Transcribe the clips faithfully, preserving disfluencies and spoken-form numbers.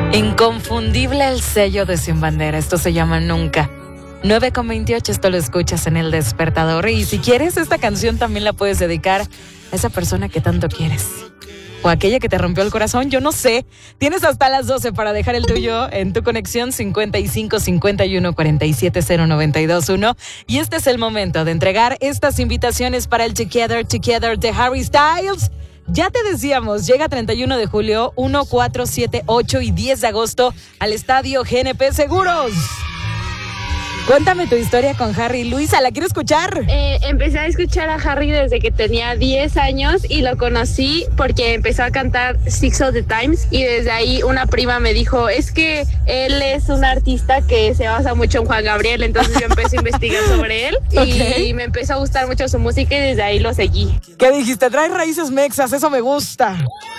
Inconfundible el sello de Sin Bandera. Esto se llama Nunca. nueve con veintiocho, esto lo escuchas en El Despertador. Y si quieres, esta canción también la puedes dedicar a esa persona que tanto quieres. O aquella que te rompió el corazón, yo no sé. Tienes hasta las doce para dejar el tuyo en tu conexión cincuenta y cinco, cincuenta y uno, cuarenta y siete, cero noventa y dos uno. Y este es el momento de entregar estas invitaciones para el Together, Together de Harry Styles. Ya te decíamos, llega treinta y uno de julio, uno, cuatro, siete, ocho y diez de agosto al Estadio G N P Seguros. Cuéntame tu historia con Harry. Luisa, ¿la quiero escuchar? Eh, empecé a escuchar a Harry desde que tenía diez años y lo conocí porque empezó a cantar Six of the Times y desde ahí una prima me dijo, es que él es un artista que se basa mucho en Juan Gabriel, entonces yo empecé a investigar sobre él okay. y me empezó a gustar mucho su música y desde ahí lo seguí. ¿Qué dijiste? Trae raíces mexas, eso me gusta.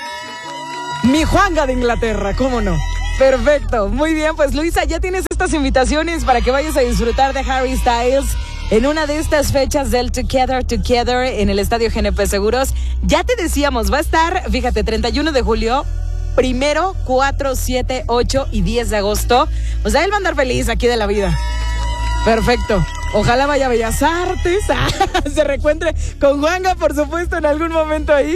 Mi Juanga de Inglaterra, ¿cómo no? Perfecto, muy bien, pues Luisa, ya tienes estas invitaciones para que vayas a disfrutar de Harry Styles en una de estas fechas del Together, Together en el Estadio G N P Seguros. Ya te decíamos, va a estar, fíjate, treinta y uno de julio, primero, cuatro, siete, ocho y diez de agosto. O sea, él va a andar feliz aquí de la vida. Perfecto. Ojalá vaya a Bellas Artes, ah, se reencuentre con Juanga, por supuesto, en algún momento ahí.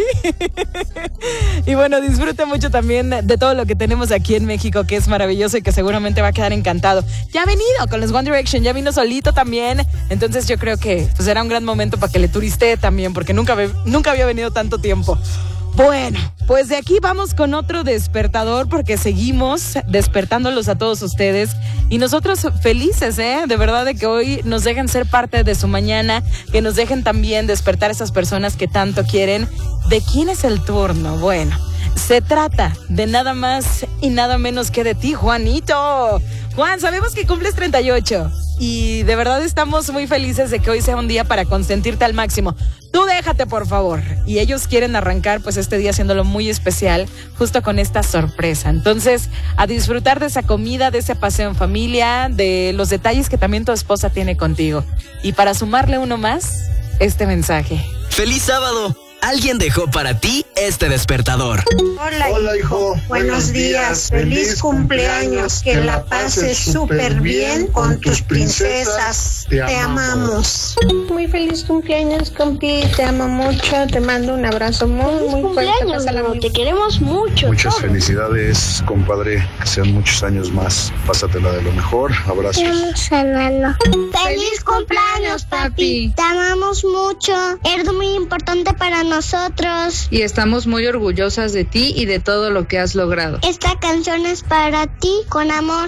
Y bueno, disfrute mucho también de todo lo que tenemos aquí en México, que es maravilloso y que seguramente va a quedar encantado. Ya ha venido con los One Direction, ya vino solito también. Entonces yo creo que pues, será un gran momento para que le turistee también, porque nunca, nunca había venido tanto tiempo. Bueno, pues de aquí vamos con otro despertador porque seguimos despertándolos a todos ustedes y nosotros felices, ¿eh? De verdad de que hoy nos dejen ser parte de su mañana, que nos dejen también despertar a esas personas que tanto quieren. ¿De quién es el turno? Bueno, se trata de nada más y nada menos que de ti, Juanito. Juan, sabemos que cumples treinta y ocho y de verdad estamos muy felices de que hoy sea un día para consentirte al máximo. Tú déjate, por favor. Y ellos quieren arrancar pues este día haciéndolo muy especial, justo con esta sorpresa. Entonces, a disfrutar de esa comida, de ese paseo en familia, de los detalles que también tu esposa tiene contigo. Y para sumarle uno más, este mensaje. ¡Feliz sábado! Alguien dejó para ti este despertador. Hola, Hola hijo. Buenos, Buenos días. Feliz, Feliz cumpleaños. Que la pases súper bien con tus princesas. Te, te amamos. Muy feliz cumpleaños, compi. Te amo mucho. Te mando un abrazo muy, muy fuerte. Cumpleaños, no, te queremos mucho. Muchas todos. Felicidades, compadre. Que sean muchos años más. Pásatela de lo mejor. Abrazos. Feliz cumpleaños, papi. Te amamos mucho. Eres muy importante para nosotros. Nosotros. Y estamos muy orgullosas de ti y de todo lo que has logrado. Esta canción es para ti, con amor.